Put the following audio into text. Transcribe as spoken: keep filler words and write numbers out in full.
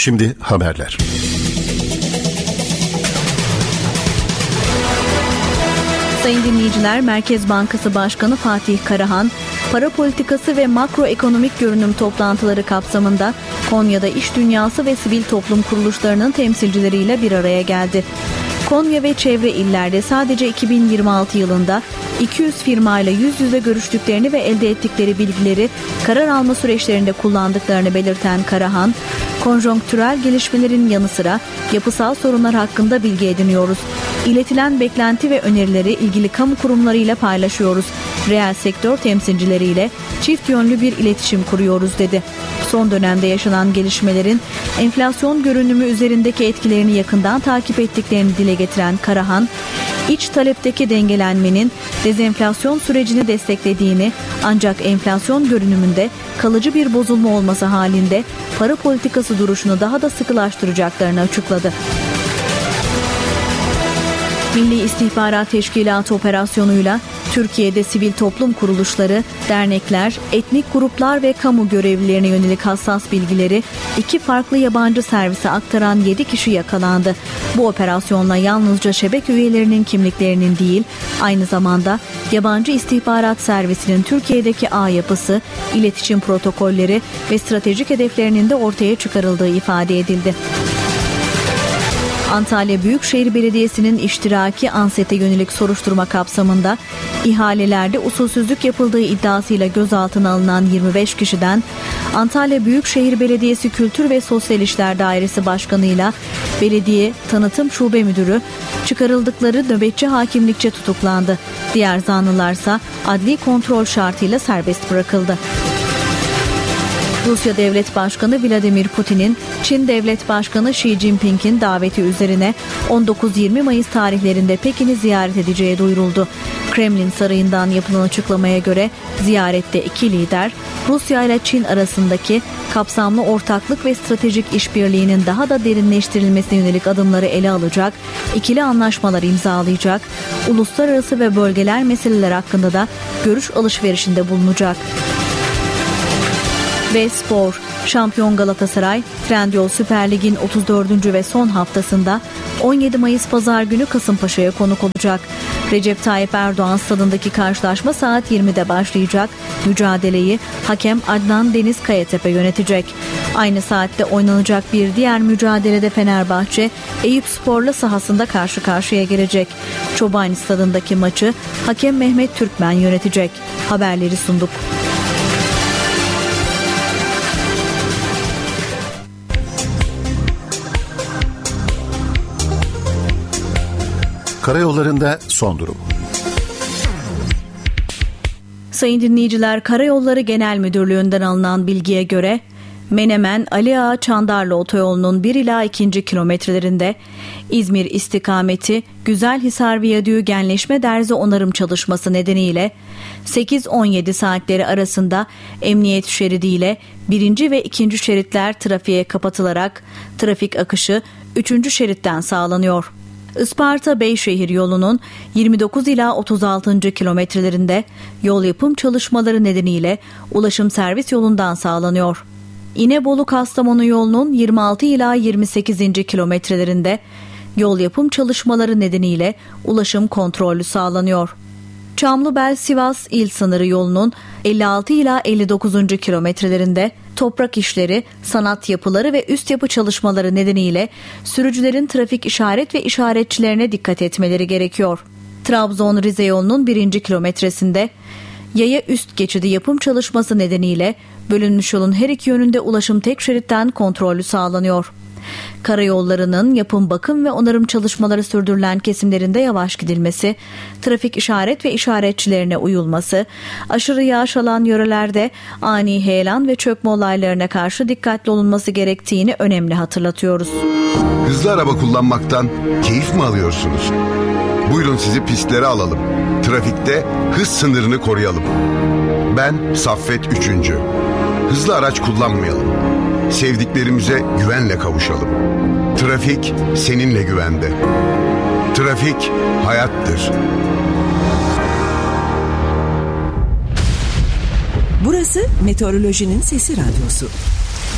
Şimdi haberler. Sayın dinleyiciler, Merkez Bankası Başkanı Fatih Karahan, para politikası ve makroekonomik görünüm toplantıları kapsamında Konya'da iş dünyası ve sivil toplum kuruluşlarının temsilcileriyle bir araya geldi. Konya ve çevre illerde sadece iki bin yirmi altı yılında iki yüz firmayla yüz yüze görüştüklerini ve elde ettikleri bilgileri karar alma süreçlerinde kullandıklarını belirten Karahan, konjonktürel gelişmelerin yanı sıra yapısal sorunlar hakkında bilgi ediniyoruz. İletilen beklenti ve önerileri ilgili kamu kurumlarıyla paylaşıyoruz. Reel sektör temsilcileriyle çift yönlü bir iletişim kuruyoruz dedi. Son dönemde yaşanan gelişmelerin enflasyon görünümü üzerindeki etkilerini yakından takip ettiklerini dile getiren Karahan, iç talepteki dengelenmenin dezenflasyon sürecini desteklediğini, ancak enflasyon görünümünde kalıcı bir bozulma olması halinde para politikası duruşunu daha da sıkılaştıracaklarını açıkladı. Milli İstihbarat Teşkilatı operasyonuyla Türkiye'de sivil toplum kuruluşları, dernekler, etnik gruplar ve kamu görevlilerine yönelik hassas bilgileri iki farklı yabancı servise aktaran yedi kişi yakalandı. Bu operasyonla yalnızca şebeke üyelerinin kimliklerinin değil, aynı zamanda yabancı istihbarat servisinin Türkiye'deki ağ yapısı, iletişim protokolleri ve stratejik hedeflerinin de ortaya çıkarıldığı ifade edildi. Antalya Büyükşehir Belediyesi'nin iştiraki ANSET'e yönelik soruşturma kapsamında ihalelerde usulsüzlük yapıldığı iddiasıyla gözaltına alınan yirmi beş kişiden Antalya Büyükşehir Belediyesi Kültür ve Sosyal İşler Dairesi Başkanı'yla Belediye Tanıtım Şube Müdürü çıkarıldıkları nöbetçi hakimlikçe tutuklandı. Diğer zanlılarsa adli kontrol şartıyla serbest bırakıldı. Rusya Devlet Başkanı Vladimir Putin'in Çin Devlet Başkanı Xi Jinping'in daveti üzerine on dokuz yirmi Mayıs tarihlerinde Pekin'i ziyaret edeceği duyuruldu. Kremlin Sarayı'ndan yapılan açıklamaya göre ziyarette iki lider Rusya ile Çin arasındaki kapsamlı ortaklık ve stratejik işbirliğinin daha da derinleştirilmesine yönelik adımları ele alacak, ikili anlaşmalar imzalayacak, uluslararası ve bölgeler meseleler hakkında da görüş alışverişinde bulunacak. Ve spor. Şampiyon Galatasaray, Trendyol Süper Lig'in otuz dördüncü ve son haftasında on yedi Mayıs Pazar günü Kasımpaşa'ya konuk olacak. Recep Tayyip Erdoğan stadındaki karşılaşma saat yirmide başlayacak. Mücadeleyi hakem Adnan Deniz Kayatepe yönetecek. Aynı saatte oynanacak bir diğer mücadelede Fenerbahçe, Eyüpspor'la sahasında karşı karşıya gelecek. Çobani stadındaki maçı hakem Mehmet Türkmen yönetecek. Haberleri sunduk. Karayollarında son durum. Sayın dinleyiciler, Karayolları Genel Müdürlüğü'nden alınan bilgiye göre Menemen Ali Ağa Çandarlı Otoyolu'nun bir ila ikinci kilometrelerinde İzmir istikameti Güzelhisar Viyadüğü genleşme derzi onarım çalışması nedeniyle sekiz on yedi saatleri arasında emniyet şeridiyle birinci ve ikinci şeritler trafiğe kapatılarak trafik akışı üçüncü şeritten sağlanıyor. Isparta-Beyşehir yolunun yirmi dokuz ila otuz altıncı kilometrelerinde yol yapım çalışmaları nedeniyle ulaşım servis yolundan sağlanıyor. İnebolu-Kastamonu yolunun yirmi altı ila yirmi sekizinci kilometrelerinde yol yapım çalışmaları nedeniyle ulaşım kontrollü sağlanıyor. Çamlıbel-Sivas il sınırı yolunun elli altı ila elli dokuzuncu kilometrelerinde toprak işleri, sanat yapıları ve üst yapı çalışmaları nedeniyle sürücülerin trafik işaret ve işaretçilerine dikkat etmeleri gerekiyor. Trabzon-Rize yolunun birinci kilometresinde yaya üst geçidi yapım çalışması nedeniyle bölünmüş yolun her iki yönünde ulaşım tek şeritten kontrollü sağlanıyor. Karayollarının yapım, bakım ve onarım çalışmaları sürdürülen kesimlerinde yavaş gidilmesi, trafik işaret ve işaretçilerine uyulması, aşırı yağış alan yörelerde ani heyelan ve çökme olaylarına karşı dikkatli olunması gerektiğini önemli hatırlatıyoruz. Hızlı araba kullanmaktan keyif mi alıyorsunuz? Buyurun sizi pistlere alalım. Trafikte hız sınırını koruyalım. Ben Saffet üçüncü. Hızlı araç kullanmayalım. Sevdiklerimize güvenle kavuşalım. Trafik seninle güvende. Trafik hayattır. Burası Meteorolojinin Sesi Radyosu.